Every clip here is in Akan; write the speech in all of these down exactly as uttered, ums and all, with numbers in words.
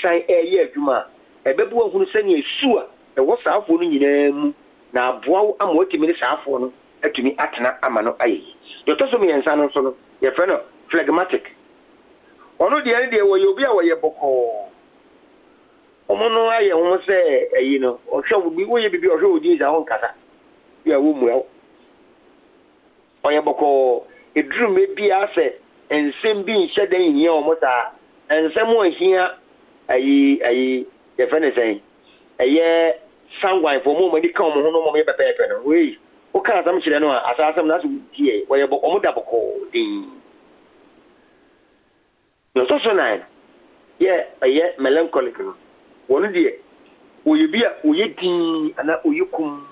san e ye adwuma ebebu ohunu sani esu a e wo saafo no nyinaa mu na aboa ama otimi ne saafo no atumi atena ama no ayi de to so me yansa no so no ye fe no phlegmatic ono de ene de wo ye obi a wo ye boko omo no aye ho se ayi no o hwe bi wo ye bibi o hwe odi za ho nkasa ya wo mu ya o ye boko eduru me bia se ensem bi nhye dan hia o mo ta ensem o hia ayi ayi ye fe ne sen eye sangwan fo mo mani kan mo ho no mo ye pepepe no we o kan asam kire no asasam na so die wo ye boko mo da boko din no so so nine ye eye melancholic no wonu die wo ye bia wo ye din ana o ye kum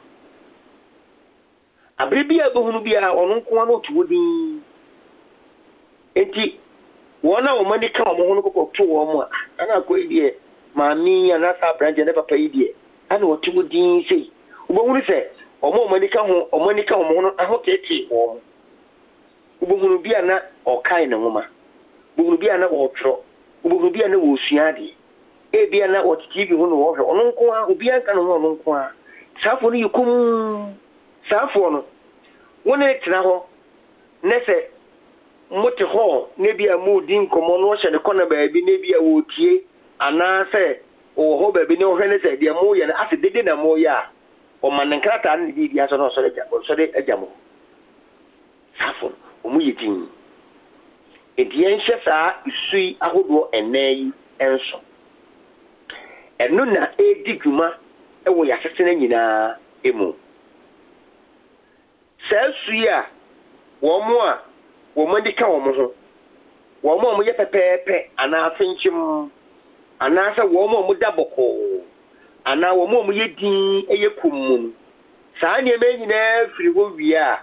abre bia bo hunu bia onu nko na otu din enti wona wo mani kan mo ho no ko to wo mo ana ko die maami ana sa branje ne papa idie ana otu din sei wo hunu se omo mani kan ho omo ni kan mo no aho tete wo wo hunu bia na o kai na nwoma wo hunu bia na wo tro wo hunu bia na wo sua de e bia na o T V ho no wo hwe onu nko a obi an kan ho onu nko a safo no yikum safo no wona tena ho ne se mote ho ne bia mu din komo no hye ne kona ba bi ne bia wo tie ana se o ho ba bi ne ho hwe ne se de mo ye na ase dede na mo ya o manenkrata ne bi bia so no so de so de ajamo safo o mu yitin edien hye sa sui ahodo enayi enso eno na ediguma ewo ya sesene nyina emu sasui a wo mo a wo mandika wo mo ho wo mo mo ye pepepe ana afenchim ana sa wo mo mo daboko ana wo mo mo ye din eye kummun saa ne me nyina firi ho wi a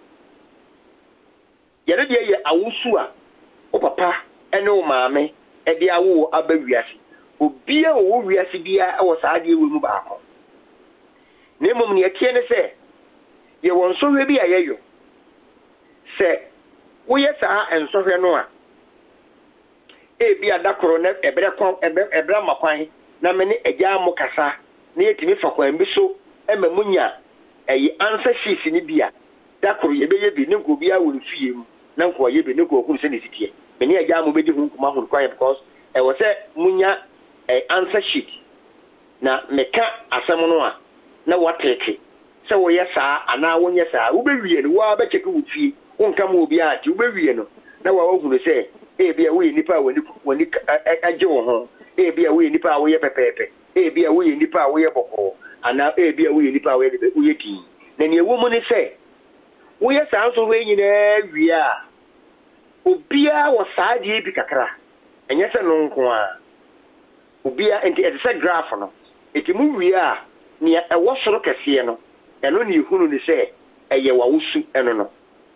yare de ye awusu a o papa ene o maame e de awo abawiase obia wo wiase bia e wo saa de ewu mu baako ne mom ne atie ne se ye won so hwe bia yeyo se wo ye saa enso hwe no a e bia dakoro na ebre kon ebre makwan na me ne agya mo kasa na yetimi fa kwan bi so e mamunya eyi ansa sheet ni bia dakoro ye be ye bi ne ko bia wo fie mu na nko ye bi ne ko okun se ne sitie me ne agya mo be di hu kuma hu kwan because e wo se munya e answer sheet na meka asem no a na wateke se wo yesa ana wo nyesa wo bewie no wa ba cheke wo fie wo nka mo obi ati wo bewie no na wa wo hunu se e bia wo nipa wani wani aje wo ho e bia wo nipa wo ye pepepe e bia wo nipa wo ye boko ana e bia wo nipa wo ye wo ye tin na ne wo mu ne se wo yesa so we nyina wie a obia wo saade bi kakra enye se no nko a obia enti e se graph no eti mu wie a ne e wo soro kese no eno ne hunu ni se eye wa wusu eno no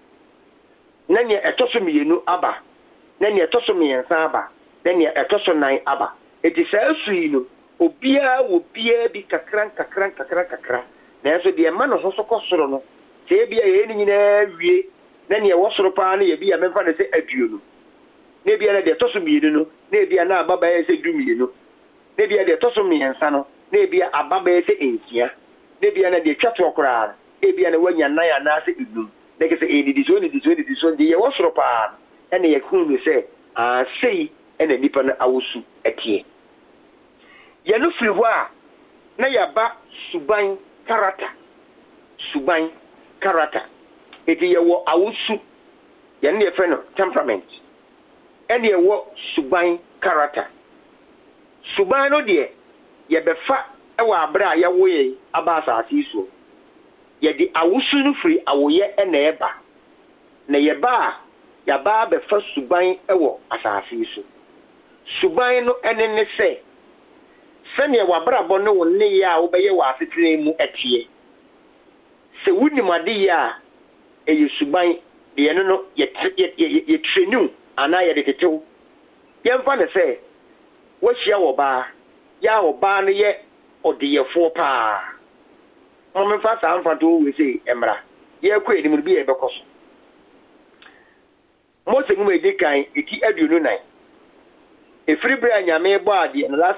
na ne etoso mienu aba na ne etoso miensa aba na ne etoso nan aba eti sa asui no obia wo bia bi kakran kakran kakran kakra na eso de ma no ho so kosoro no se bia ye ni nyina wie na ne wo soro pa na ye bia memfa ne se aduo no na bia na de etoso mienu no na bia na aba ba ye se du mienu na bia de etoso miensa no na bia aba ba ye se ensia na bia na de twato okra e bia na wanya nan ya na se idum na ke se e di so ni di so ni di so di ye wo soro pa ene ye kunu se a sei ene nipa na awusu etie ye no firi ho a na ya ba suban karata suban karata eti ye wo awusu ye ne ye fe no temperament ene ye wo suban karata suban no de ye befa e wa abra ya wo ye aba asase so ye di awusu no firi awoye ene eba na ye ba ya ba befa suban e wo asase so suban no ene ne se sene wa brabo no wo ne ya wo be ye wa asetire mu etie se wunimade ya e ye suban ye no no ye ye trenu ana ye de tetew ye mfa ne se wo hia wo ba ya wo ba no ye odiyefo pa mo me fa sa mfa to we se emra ye kwa enim bi e bekoso mo se mu edi kan eti aduonu nan efiri bra nyame bo ade na last